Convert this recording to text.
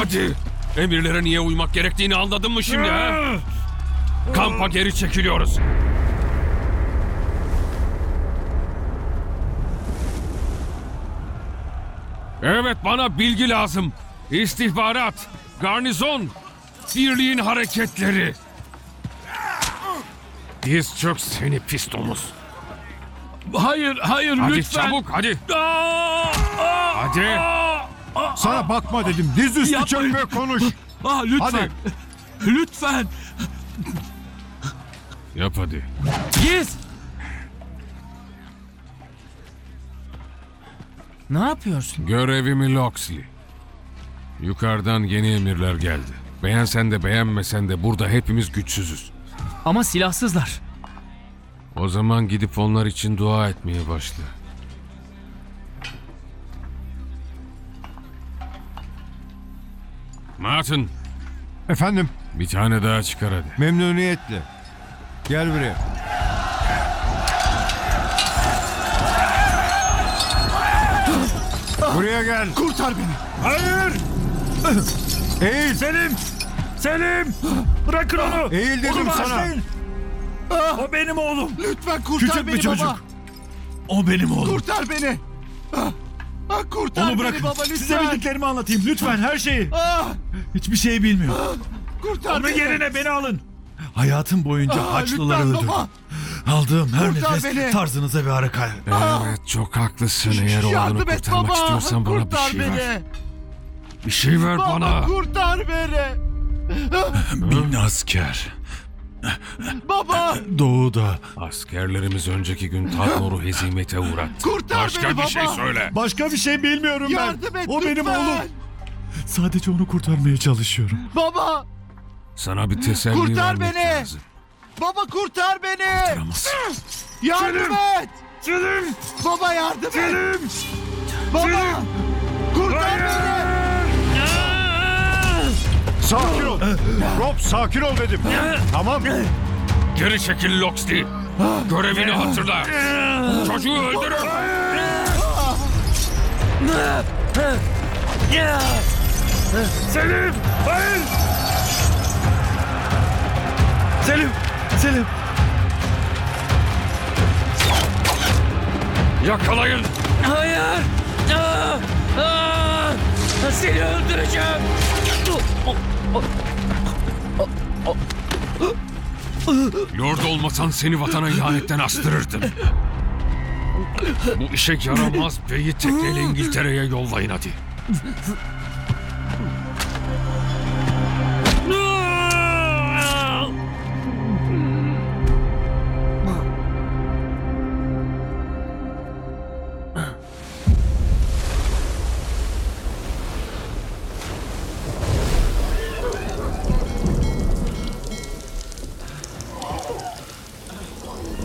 Hadi. Emirlere niye uymak gerektiğini anladın mı şimdi ha? Kampa geri çekiliyoruz. Evet, bana bilgi lazım. İstihbarat, garnizon, birliğin hareketleri. Diz çök seni pis domuz. Hayır, Hadi lütfen. çabuk, hadi. Hadi. Sana bakma dedim. Diz üstü Yapmayın. çök ve konuş. Lütfen. Hadi. Lütfen. Yap hadi. Giz. Ne yapıyorsun? Görevimi Loxley. Yukarıdan yeni emirler geldi. Beğensen de beğenmesen de burada hepimiz güçsüzüz. Ama silahsızlar. O zaman gidip onlar için dua etmeye başla. Martin, Efendim, bir tane daha çıkar hadi. memnuniyetle. Gel buraya. Buraya gel. Kurtar beni. Hayır. Eğil. Selim! Bırakın onu! Eğil dedim Onu sana. bağışlayın. O benim oğlum. Lütfen kurtar Küçük beni bir çocuk. baba. O benim oğlum. Kurtar beni. Kurtar Onu beni bırakın. baba Size lütfen. bildiklerimi anlatayım. Lütfen her şeyi. Ah, Hiçbir şey bilmiyor. kurtar Onun beni. yerine beni alın. Hayatım boyunca Haçlıları lütfen öldürdüm. baba. Aldığım her Kurtar nefes beni. tarzınıza bir harika. Evet, çok haklısın. Eğer oğlunu Yardım et kurtarmak baba. istiyorsan bana bir Kurtar şey beni. ver. Bir şey ver Baba bana. kurtar beni. Bin asker. Baba Doğuda. Askerlerimiz önceki gün Tatnor'u hezimete uğrattı. kurtar Başka beni bir baba. şey söyle. Başka bir şey bilmiyorum ben. Yardım et O lütfen. benim oğlum. Sadece onu kurtarmaya çalışıyorum. Baba. Sana bir teselli Kurtar vermek beni. lazım. Baba kurtar beni. Kurtaramazsın. Yardım et. Selim! Baba yardım et. Selim! Baba. Kurtar beni. Sakin ol. Rob sakin ol dedim. Tamam. Geri çekil Loxley. Görevini hatırla. Çocuğu öldürün. Selim! Hayır! Selim! Selim! Yakalayın. Hayır. Seni öldüreceğim. Lord olmasan seni vatana ihanetten astırırdım. Bu işe yaramaz beyi tekneyle İngiltere'ye yollayın hadi.